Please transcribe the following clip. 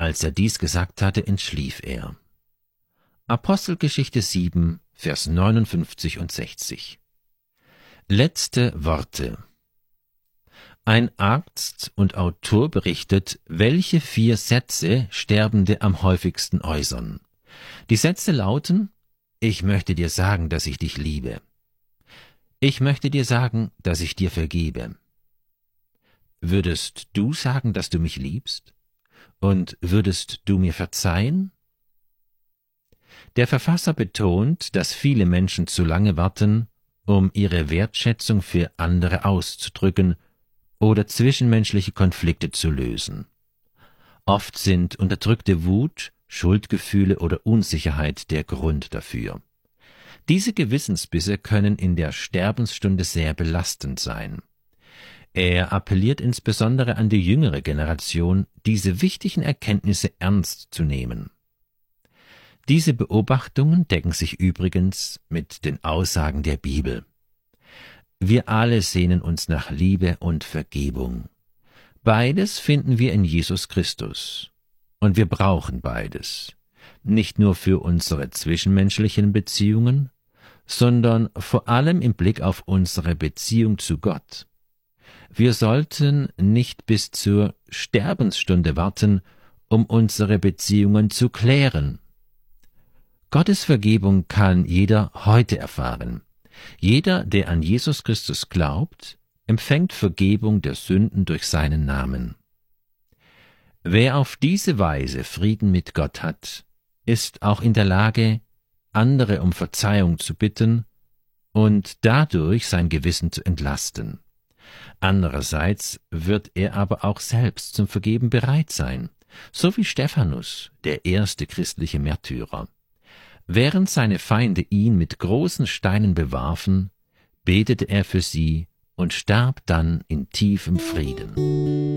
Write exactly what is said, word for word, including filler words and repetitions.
als er dies gesagt hatte, entschlief er. Apostelgeschichte sieben, Vers neunundfünfzig und sechzig. Letzte Worte. Ein Arzt und Autor berichtet, welche vier Sätze Sterbende am häufigsten äußern. Die Sätze lauten: Ich möchte dir sagen, dass ich dich liebe. Ich möchte dir sagen, dass ich dir vergebe. Würdest du sagen, dass du mich liebst? Und würdest du mir verzeihen? Der Verfasser betont, dass viele Menschen zu lange warten, um ihre Wertschätzung für andere auszudrücken oder zwischenmenschliche Konflikte zu lösen. Oft sind unterdrückte Wut, Schuldgefühle oder Unsicherheit der Grund dafür. Diese Gewissensbisse können in der Sterbensstunde sehr belastend sein. Er appelliert insbesondere an die jüngere Generation, diese wichtigen Erkenntnisse ernst zu nehmen. Diese Beobachtungen decken sich übrigens mit den Aussagen der Bibel. Wir alle sehnen uns nach Liebe und Vergebung. Beides finden wir in Jesus Christus. Und wir brauchen beides. Nicht nur für unsere zwischenmenschlichen Beziehungen, sondern vor allem im Blick auf unsere Beziehung zu Gott. Wir sollten nicht bis zur Sterbensstunde warten, um unsere Beziehungen zu klären. Gottes Vergebung kann jeder heute erfahren. Jeder, der an Jesus Christus glaubt, empfängt Vergebung der Sünden durch seinen Namen. Wer auf diese Weise Frieden mit Gott hat, ist auch in der Lage, andere um Verzeihung zu bitten und dadurch sein Gewissen zu entlasten. Andererseits wird er aber auch selbst zum Vergeben bereit sein, so wie Stephanus, der erste christliche Märtyrer. Während seine Feinde ihn mit großen Steinen bewarfen, betete er für sie und starb dann in tiefem Frieden.